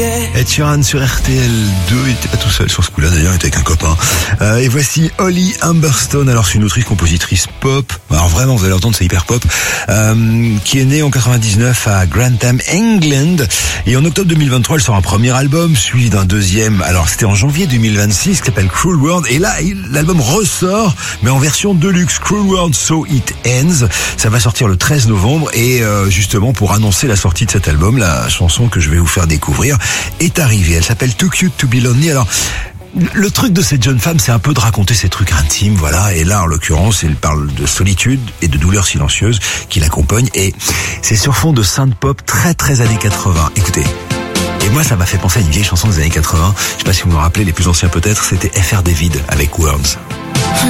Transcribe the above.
Ed Sheeran sur RTL2, il était pas tout seul sur ce coup-là d'ailleurs, il était avec un copain. Et voici Holly Humberstone, alors c'est une autrice-compositrice pop, alors vraiment vous allez l'entendre, c'est hyper pop, qui est née en 99 à Grantham, England, et en octobre 2023 elle sort un premier album, suivi d'un deuxième, alors c'était en janvier 2026, qui s'appelle Cruel World, et là l'album ressort, mais en version deluxe, Cruel World So It Ends, ça va sortir le 13 novembre, et justement pour annoncer la sortie de cet album, la chanson que je vais vous faire découvrir est arrivée. Elle s'appelle Too Cute to Be Lonely. Alors, le truc de cette jeune femme, c'est un peu de raconter ses trucs intimes, voilà. Et là, en l'occurrence, elle parle de solitude et de douleurs silencieuses qui l'accompagnent. Et c'est sur fond de synth pop très très années 80. Écoutez. Et moi, ça m'a fait penser à une vieille chanson des années 80. Je sais pas si vous me rappelez, les plus anciens peut-être, c'était F.R. David avec Words.